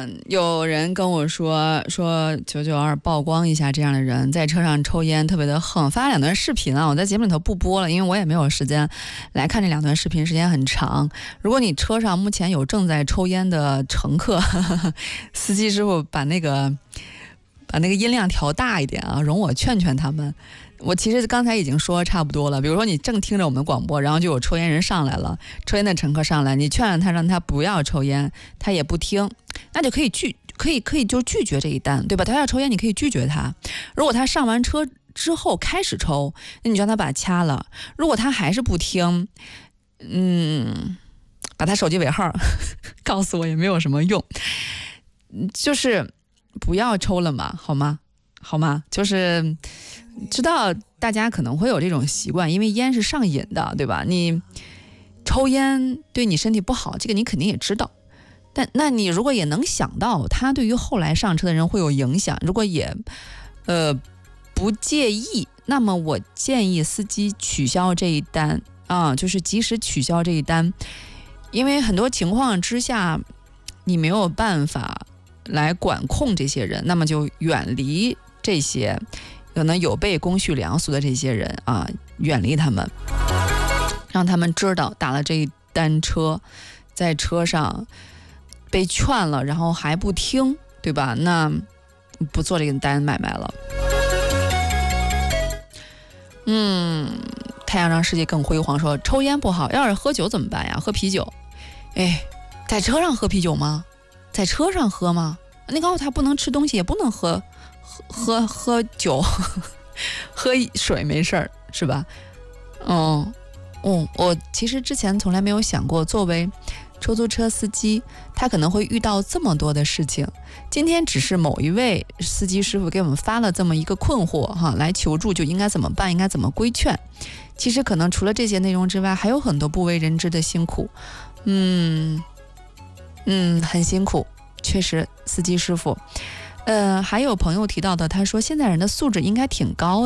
有人跟我说992曝光一下这样的人在车上抽烟特别的横，发了2段视频啊，我在节目里头不播了，因为我也没有时间来看这2段视频，时间很长。如果你车上目前有正在抽烟的乘客，司机师傅把那个音量调大一点啊，容我劝劝他们。我其实刚才已经说差不多了，比如说你正听着我们广播，然后就有抽烟人上来了，抽烟的乘客上来，你劝了他让他不要抽烟，他也不听，那就可以就拒绝这一单，对吧？他要抽烟你可以拒绝他。如果他上完车之后开始抽，那你就让他把它掐了。如果他还是不听，把他手机尾号告诉我也没有什么用，就是不要抽了嘛，好吗？就是知道大家可能会有这种习惯，因为烟是上瘾的，对吧？你抽烟对你身体不好，这个你肯定也知道。但那你如果也能想到它对于后来上车的人会有影响，如果也不介意，那么我建议司机取消这一单啊，就是及时取消这一单，因为很多情况之下你没有办法来管控这些人，那么就远离这些可能有悖公序良俗的这些人啊，远离他们，让他们知道打了这一单车，在车上被劝了，然后还不听，对吧？那不做这个单买卖了。太阳让世界更辉煌说抽烟不好，要是喝酒怎么办呀？喝啤酒。在车上喝啤酒吗？在车上喝吗？你告诉他不能吃东西，也不能喝酒，喝水没事儿，是吧？我其实之前从来没有想过，作为出租车司机，他可能会遇到这么多的事情。今天只是某一位司机师傅给我们发了这么一个困惑哈，来求助就应该怎么办，应该怎么规劝。其实可能除了这些内容之外，还有很多不为人知的辛苦。很辛苦，确实，司机师傅。还有朋友提到的，他说现在人的素质应该挺高